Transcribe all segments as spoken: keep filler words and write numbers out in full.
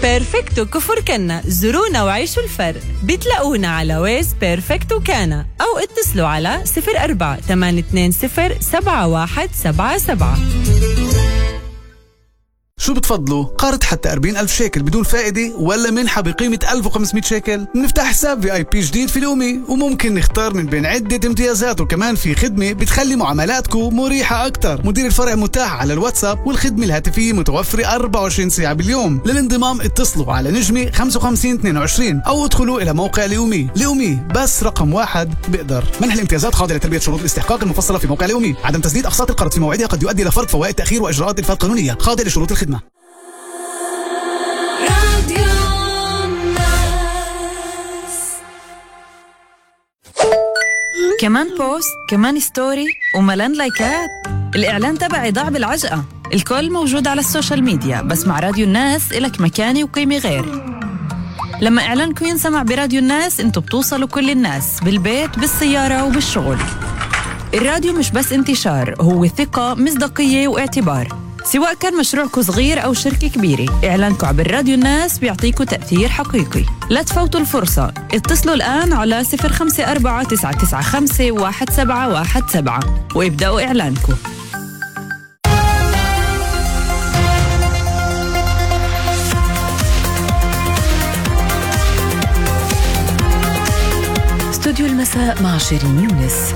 بيرفكتو كفر كنا، زورونا وعيشوا الفرق. بتلاقونا على ويز بيرفكتو كانا أو اتصلوا على صفر أربعة ثمانية اثنين صفر سبعة واحد سبعة سبعة. شو بتفضلوا؟ قرض حتى أربعين ألف شيكل بدون فائدة ولا منحة بقيمة ألف وخمسمية شيكل؟ نفتح حساب في آي بي جديد في الأومي وممكن نختار من بين عدة امتيازات، وكمان في خدمة بتخلي معاملاتكم مريحة أكتر. مدير الفرع متاح على الواتساب والخدمة الهاتفية متوفرة أربعة وعشرين ساعة باليوم. للانضمام اتصلوا على نجمة خمسة وخمسين اثنين وعشرين أو ادخلوا إلى موقع الأومي. الأومي بس رقم واحد بقدر. منح الامتيازات خاضع لتلبية شروط الاستحقاق المفصلة في موقع الأومي. عدم تسديد أقساط القرض في موعدها قد يؤدي إلى فرض فوائد تأخير وإجراءات إلفاء قانونية خاضع لشروط الخدمة. كمان بوست، كمان ستوري، وملان لايكات. الإعلان تبعي ضاع بالعجقة. الكل موجود على السوشيال ميديا، بس مع راديو الناس إلك مكاني وقيمة غير. لما إعلانكم ينسمع براديو الناس انتوا بتوصلوا كل الناس، بالبيت، بالسيارة، وبالشغل. الراديو مش بس انتشار، هو ثقة، مصداقية، واعتبار. سواء كان مشروعكم صغير أو شركة كبيرة، إعلانكم عبر راديو الناس بيعطيكم تأثير حقيقي. لا تفوتوا الفرصة، اتصلوا الآن على صفر خمسة أربعة تسعة تسعة خمسة واحد سبعة واحد سبعة وابدأوا إعلانكم. استوديو المساء مع شيرين يونس.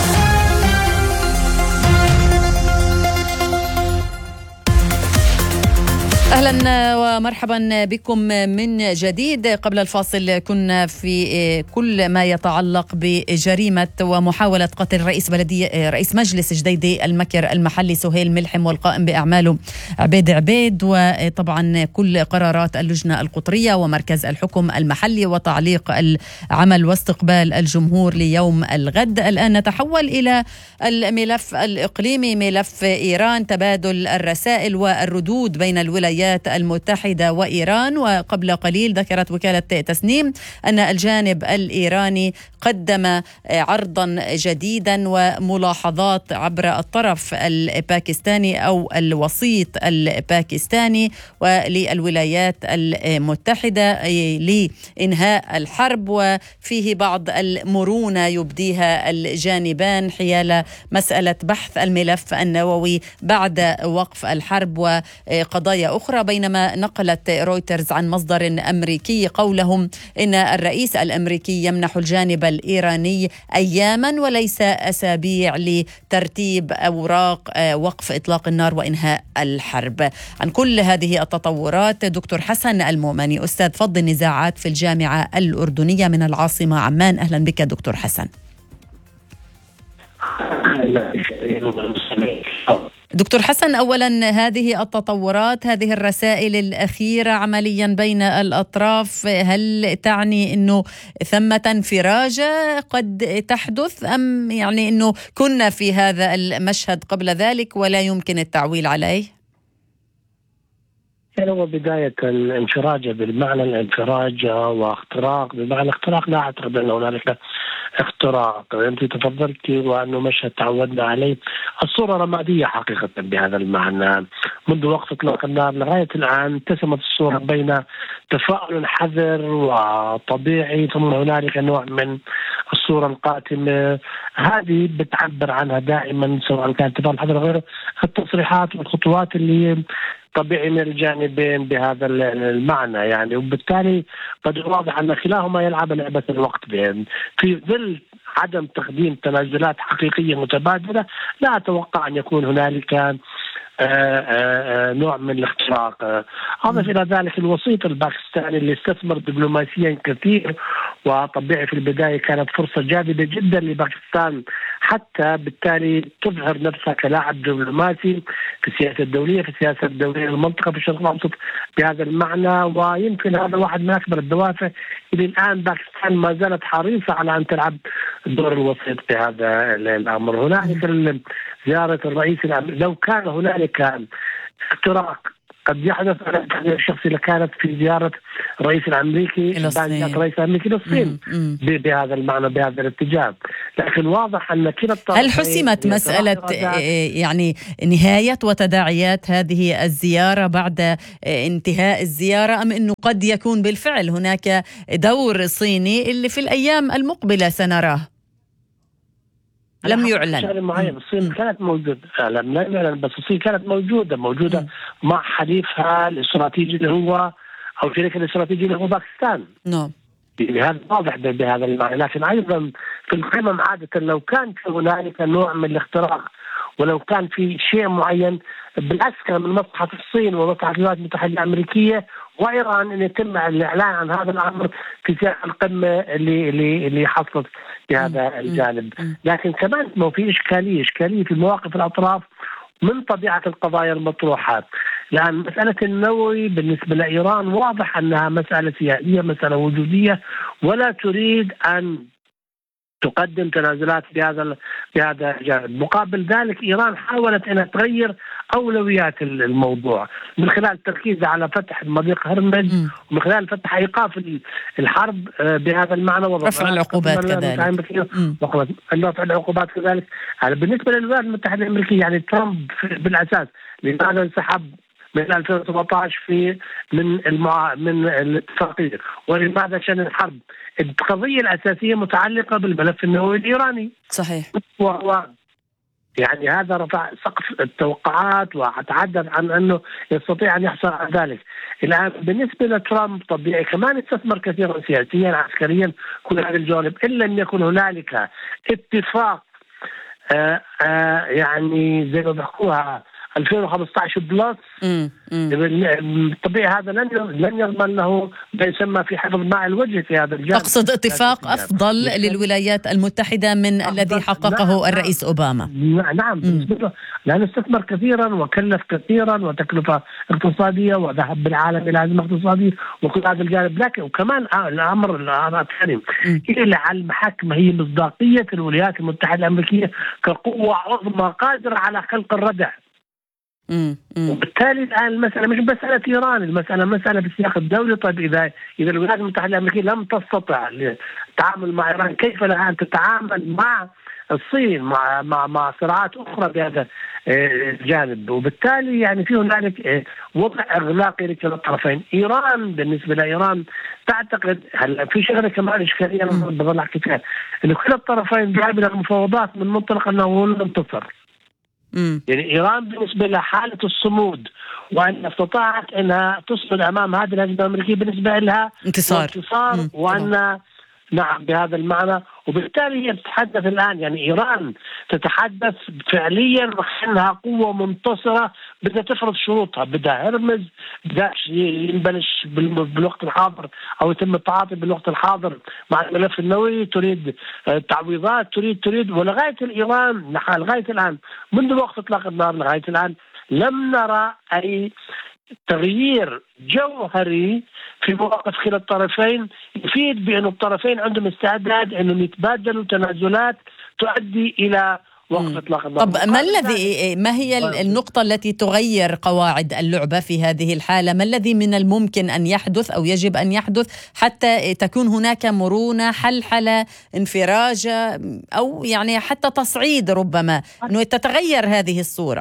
أهلا ومرحبا بكم من جديد. قبل الفاصل كنا في كل ما يتعلق بجريمة ومحاولة قتل رئيس بلدية رئيس مجلس جديدة المكر المحلي سهيل ملحم والقائم بأعماله عبيد عبيد، وطبعا كل قرارات اللجنة القطرية ومركز الحكم المحلي وتعليق العمل واستقبال الجمهور ليوم الغد. الآن نتحول إلى الملف الإقليمي، ملف إيران، تبادل الرسائل والردود بين الولايات المتحدة وإيران. وقبل قليل ذكرت وكالة تسنيم أن الجانب الإيراني قدم عرضا جديدا وملاحظات عبر الطرف الباكستاني أو الوسيط الباكستاني وللولايات المتحدة لإنهاء الحرب، وفيه بعض المرونة يبديها الجانبان حيال مسألة بحث الملف النووي بعد وقف الحرب وقضايا أخرى. بينما نقلت رويترز عن مصدر أمريكي قولهم إن الرئيس الأمريكي يمنح الجانب الإيراني أياما وليس أسابيع لترتيب أوراق وقف إطلاق النار وإنهاء الحرب. عن كل هذه التطورات دكتور حسن المؤمني، أستاذ فض النزاعات في الجامعة الأردنية من العاصمة عمان. أهلا بك دكتور حسن. دكتور حسن، أولا هذه التطورات، هذه الرسائل الأخيرة عمليا بين الأطراف، هل تعني أنه ثمة انفراجة قد تحدث، أم يعني أنه كنا في هذا المشهد قبل ذلك ولا يمكن التعويل عليه؟ يعني هو بداية الانفراج بالمعنى الانفراج واختراق بمعنى اختراق، لا أعتقد أن هنالك اختراق. أنت تفضلت وأنه مشهد تعودنا عليه، الصورة رمادية حقيقة بهذا المعنى. منذ وقف إطلاق النار لغاية الآن اتسمت الصورة بين تفاؤل حذر وطبيعي، ثم هنالك نوع من الصورة القاتمة. هذه بتعبر عنها دائما سواء كان تفاؤل حذر غيره التصريحات والخطوات اللي طبيعي من الجانبين بهذا المعنى يعني، وبالتالي قد واضح أن كلاهما يلعب لعبة الوقت بهم في ظل عدم تقديم تنازلات حقيقية متبادلة. لا أتوقع أن يكون هنالك آآ آآ نوع من الاختراق. أضف إلى ذلك الوسيط الباكستاني اللي استثمر دبلوماسيا كثير، وطبيعي في البداية كانت فرصة جاذبة جدا لباكستان حتى بالتالي تظهر نفسها كلاعب دبلوماسي في السياسة الدولية في السياسة الدولية المنطقة في الشرق الأوسط بهذا المعنى. ويمكن هذا واحد من أكبر الدوافع اللي الآن باكستان ما زالت حريصة على أن تلعب دور الوسيط في هذا الأمر. هنالك زيارة الرئيس الأمريكي، لو كان هنالك اختراق قد يحدث الشخص اللي كانت في زيارة الرئيس الأمريكي الرئيس الأمريكي للصين بهذا المعنى بهذا الاتجاه. لكن واضح أن كلا الطرفين. هل حسمت مسألة يعني نهاية وتداعيات هذه الزيارة بعد انتهاء الزيارة، أم أنه قد يكون بالفعل هناك دور صيني اللي في الأيام المقبلة سنراه؟ لم يعلن. معين الصين كانت موجودة، لم يعلن، بس الصين كانت موجودة موجودة م. مع حليفها الاستراتيجي اللي هو أو شريك الاستراتيجي اللي هو باكستان. نعم. هذا واضح بهذا المعنى. لكن أيضا في القمم عادة لو كان في هنالك نوع من الاختراق ولو كان في شيء معين بالأسكى من مصلحة الصين ومصلحة الولايات المتحدة الأمريكية وإيران أن يتم الإعلان عن هذا الأمر في سياق القمة اللي اللي اللي حصلت في هذا الجانب. لكن كمان ما في إشكالية إشكالية في مواقف الأطراف من طبيعة القضايا المطروحة. لأن مسألة النووي بالنسبة لإيران واضح أنها مسألة سياسية، مسألة وجودية، ولا تريد أن تقدم تنازلات بهذا بهذا الجانب. مقابل ذلك إيران حاولت أن تغير أولويات الموضوع من خلال التركيز على فتح مضيق هرمز ومن خلال فتح إيقاف الحرب بهذا المعنى ورفع العقوبات كذلك. رفع العقوبات كذلك. بالنسبة للولايات المتحدة الأمريكية يعني ترامب بالأساس لماذا انسحب من ألفين وسبعة عشر في من المع... من الاتفاقية، ولماذا شن الحرب؟ القضية الأساسية متعلقة بالملف النووي الإيراني. صحيح. وهو يعني هذا رفع سقف التوقعات وتحدث عن أنه يستطيع أن يحصل على ذلك. الآن بالنسبة لترامب طبيعي كمان استثمر كثيرا سياسيا عسكريا كل هذا الجانب، إلا أن يكون هنالك اتفاق آآ آآ يعني زي ما بحكوها ألفين وخمسة عشر بلس. طبيعي هذا لن لن يضمن له ما يسمى في حفظ ماء الوجه في هذا الجانب. أقصد اتفاق أفضل للولايات المتحدة من الذي حققه نعم الرئيس أوباما. نعم لأن استثمر كثيرا وكلف كثيرا وتكلفة اقتصادية وذهب بالعالم إلى أزمة اقتصادية وكل هذا الجانب. لكن وكمان الأمر الثاني إلى على المحك ما هي مصداقية الولايات المتحدة الأمريكية كقوة عظمى قادرة على خلق الردع. مم. مم. وبالتالي الآن المسألة مش مسألة إيران، المسألة مسألة بالسياق الدولي. طيب إذا إذا الولايات المتحدة الأمريكية لم تستطع التعامل مع إيران، كيف لها أن تتعامل مع الصين مع مع مع صراعات أخرى بهذا الجانب؟ وبالتالي يعني في هنالك وضع إغلاقي لكلا الطرفين. إيران بالنسبة لإيران تعتقد هلا في شغلة كمان إشكالية أنا بضل أحكي فيها، إنه كلا الطرفين ذهبوا إلى المفاوضات من منطلق أنه هو الانتصار. مم. يعني إيران بالنسبة لحالة الصمود وأن استطاعت أنها تصمد أمام هذه الهجمة الأمريكية بالنسبة لها انتصار, انتصار وأن نعم بهذا المعنى. وبالتالي هي تتحدث الآن يعني إيران تتحدث فعليا وأنها قوة منتصرة بدها تفرض شروطها، بدها هرمز بدها ينبلش بالوقت الحاضر أو يتم التعاطي بالوقت الحاضر مع الملف النووي، تريد تعويضات، تريد تريد ولغاية الإيران لغاية الآن منذ وقت إطلاق النار لغاية الآن لم نرى أي تغيير جوهري في مواقف كلا الطرفين يفيد بأن الطرفين عندهم استعداد أنهم يتبادلوا تنازلات تؤدي إلى وقف إطلاق النار. طب ما الذي ما هي النقطة التي تغير قواعد اللعبة في هذه الحالة؟ ما الذي من الممكن أن يحدث أو يجب أن يحدث حتى تكون هناك مرونة، حلحلة، انفراج أو يعني حتى تصعيد ربما أنه تتغير هذه الصورة؟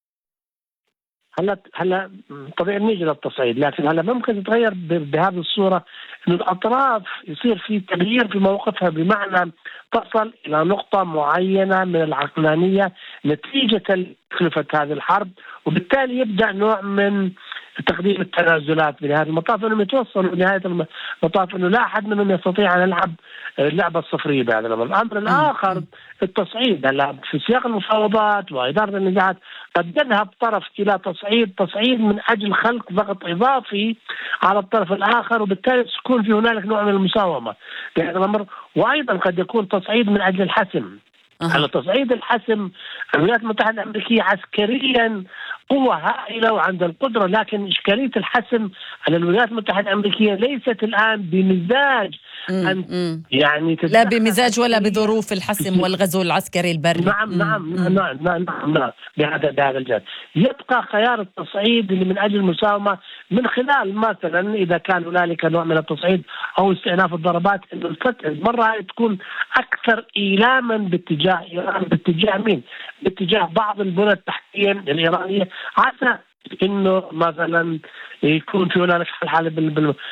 هلا هلا طبيعي نيجي للتصعيد، لكن هلا ممكن تتغير بهذه الصورة إنه الأطراف يصير في تغيير في موقفها، بمعنى تصل إلى نقطة معينة من العقلانية نتيجة تكلفة هذه الحرب، وبالتالي يبدأ نوع من تقديم التنازلات بنهاية المطاف، أنهم يتوصلوا بنهاية المطاف أنه لا أحد منهم يستطيع أن يلعب اللعبة الصفرية بهذا الأمر. الأمر الآخر التصعيد. هلا في سياق المفاوضات وإدارة النزاعات قد يذهب طرف إلى تصعيد تصعيد من أجل خلق ضغط إضافي على الطرف الآخر، وبالتالي تكون في هنالك نوع من المساومة بهذا الأمر. وأيضا قد يكون تصعيد من أجل الحسم. على تصعيد الحسم الولايات المتحدة الأمريكية عسكريا قوة هائلة وعندها القدرة، لكن إشكالية الحسم على الولايات المتحدة الأمريكية ليست الآن بمزاج أن يعني لا بمزاج ولا بظروف الحسم والغزو العسكري البري. نعم نعم نعم نعم نعم بهذا بهذا الجانب. يبقى خيار التصعيد اللي من أجل المساومة من خلال مثلا إذا كان هنالك نوع من التصعيد أو استئناف الضربات، إنه الفتح المرة هاي تكون أكثر إيلاما باتجاه إيران، باتجاه مين؟ باتجاه بعض البنى التحتية الإيرانية، عسى إنه مثلا يكون في هنالك حالة